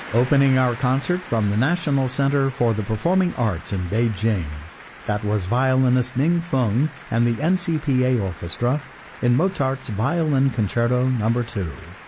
Opening our concert from the National Center for the Performing Arts in Beijing, that was violinist Ning Feng and the NCPA Orchestra in Mozart's Violin Concerto No. 2.